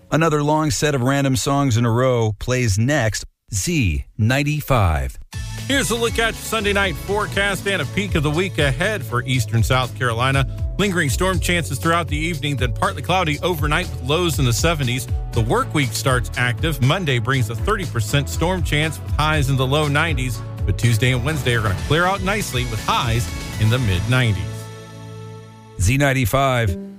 Another long set of random songs in a row plays next. Z95. Here's a look at your Sunday night forecast and a peek of the week ahead for eastern South Carolina. Lingering storm chances throughout the evening, then partly cloudy overnight with lows in the 70s. The work week starts active. Monday brings a 30% storm chance with highs in the low 90s, but Tuesday and Wednesday are going to clear out nicely with highs in the mid 90s. Z95.